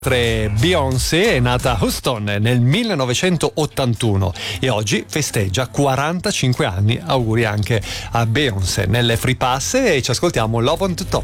Beyoncé è nata a Houston nel 1981 e oggi festeggia 45 anni. Auguri anche a Beyoncé. Nelle Free Pass e ci ascoltiamo Love on the Top.